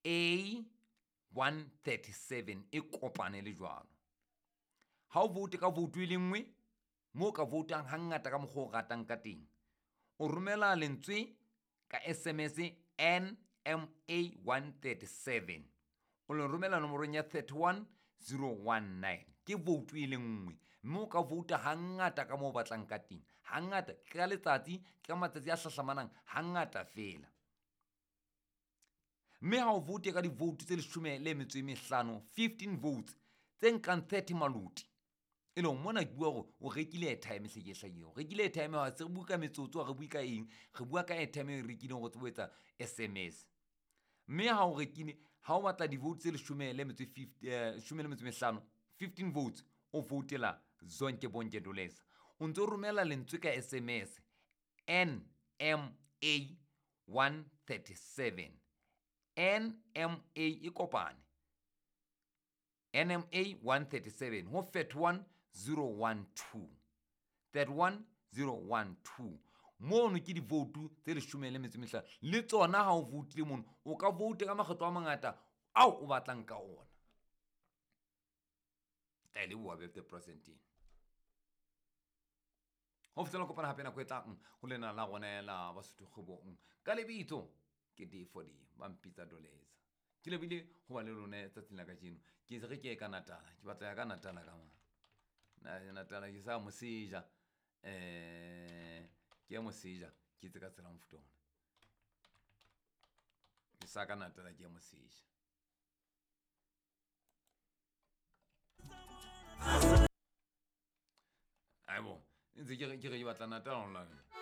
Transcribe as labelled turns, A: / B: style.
A: A137 e kopane le jwalo. Ha o vote ka vote le nngwe mo ka votang hangata ka mokgwa o ratang ka teng, o romela lentswe ka SMS NMA137 o le romela nomorong ya 31019 ke vote e le nngwe, mme o ka vouta hangata ka moo o batlang ka teng, hangata ka letsatsi ka matsatsi a hlahlamanang hangata fela. Mme ha o vote ka di-vote tse 15, 15 votes tse nkang 30 maluti, e leng mona ke bua gore o rekile airtime hlekehla o rekile airtime ha se re bua ka metsotso re bua ka eng, re bua ka airtime e rekileng go tsebo etsa SMS. Mme ha o rekile, ha o batla di-vote tse 15 votes o votela Zonke Bonke Duleza, o ntse o romela lentswe ka SMS NMA137 NMA e kopane NMA137 ho 31012 31012 mono ke di-vote tse 15 le tsona ha o votile mono o ka vote ka makgetlo a mangata ao o batlang ka ona. Ta le bua birthday presenteng ho fetela kopana hape nako e tlang ho lena la rona la Basotho Kgwebong ka lebitso ke D4D ba mpitsa Duleza. Ke lebile ho ba le lona tsatsing la kajeno ke se re ke ka Natala, ke batla ya ka Natala ka mang Natala ke sa moseja ke moseja ke tse ka tsela mfuta ona ke sa ka Natala ke moseja aibo ntse ke re batla Natala online.